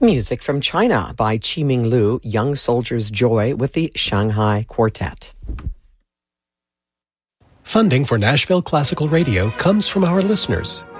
Music from China by Qiming Lu, Young Soldier's Joy with the Shanghai Quartet. Funding for Nashville Classical Radio comes from our listeners